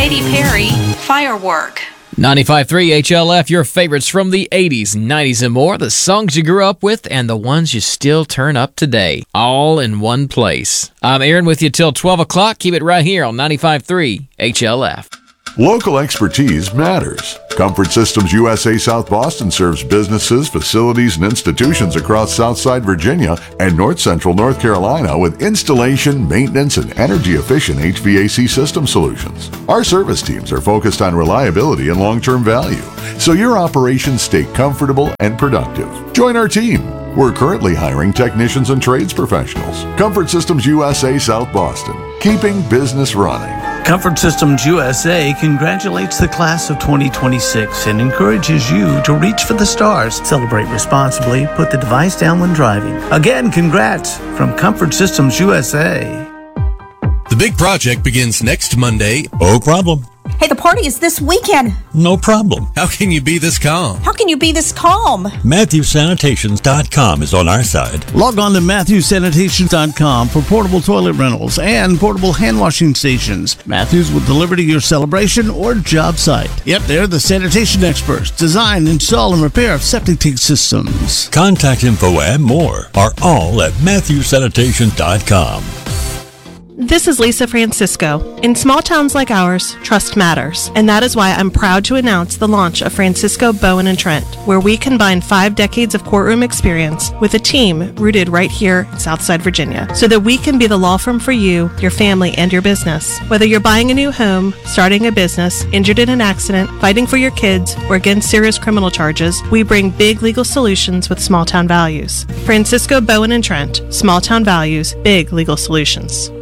Katy Perry, Firework. 95.3 HLF, your favorites from the 80s, 90s, and more. The songs you grew up with and the ones you still turn up today. All in one place. I'm Aaron with you till 12 o'clock. Keep it right here on 95.3 HLF. Local expertise matters. Comfort Systems USA South Boston serves businesses, facilities, and institutions across Southside Virginia and North Central North Carolina with installation, maintenance, and energy-efficient HVAC system solutions. Our service teams are focused on reliability and long-term value, so your operations stay comfortable and productive. Join our team. We're currently hiring technicians and trades professionals. Comfort Systems USA South Boston, keeping business running. Comfort Systems USA congratulates the class of 2026 and encourages you to reach for the stars. Celebrate responsibly. Put the device down when driving. Again, congrats from Comfort Systems USA. The big project begins next Monday. No problem. Hey, the party is this weekend. No problem. How can you be this calm? How can you be this calm? MatthewSanitations.com is on our side. Log on to MatthewSanitations.com for portable toilet rentals and portable hand washing stations. Matthews will deliver to your celebration or job site. Yep, they're the sanitation experts. Design, install, and repair of septic tank systems. Contact info and more are all at MatthewSanitations.com. This is Lisa Francisco. In small towns like ours, trust matters. And that is why I'm proud to announce the launch of Francisco Bowen & Trent, where we combine 5 decades of courtroom experience with a team rooted right here in Southside Virginia, so that we can be the law firm for you, your family, and your business. Whether you're buying a new home, starting a business, injured in an accident, fighting for your kids, or against serious criminal charges, we bring big legal solutions with small town values. Francisco Bowen & Trent, small town values, big legal solutions.